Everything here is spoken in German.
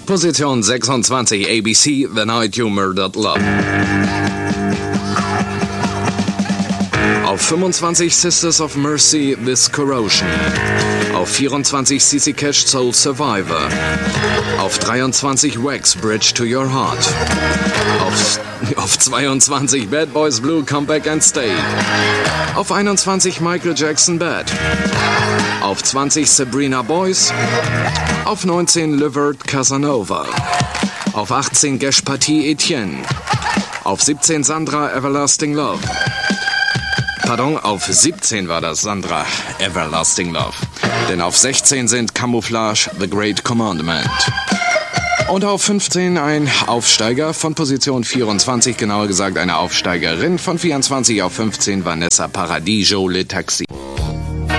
Position 26 ABC, The Night You Murdered Love. Auf 25 Sisters of Mercy, This Corrosion. Auf 24 CC Cash, Soul Survivor. Auf 23 Wax, Bridge to Your Heart. Auf 22 Bad Boys Blue, Come Back and Stay. Auf 21 Michael Jackson, Bad. Auf 20 Sabrina Boys. Auf 19 Livert, Casanova. Auf 18 Gesh Partie, Etienne. Auf 17 Sandra, Everlasting Love. Pardon, auf 17 war das Sandra, Everlasting Love. Denn auf 16 sind Camouflage, The Great Commandment. Und auf 15 ein Aufsteiger von Position 24, genauer gesagt eine Aufsteigerin von 24 auf 15, Vanessa Paradiso, Le Taxi.